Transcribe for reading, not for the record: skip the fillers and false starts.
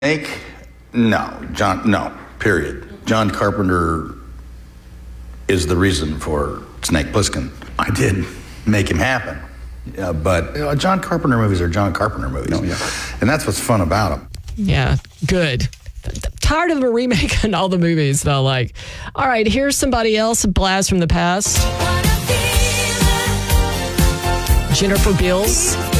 Snake? No, period. John Carpenter is the reason for Snake Plissken. I did make him happen. But John Carpenter movies are John Carpenter movies. Oh, yeah. And that's what's fun about them. Yeah, good. Tired of a remake in all the movies, though. Like, all right, here's somebody else, a blast from the past. Jennifer Beals.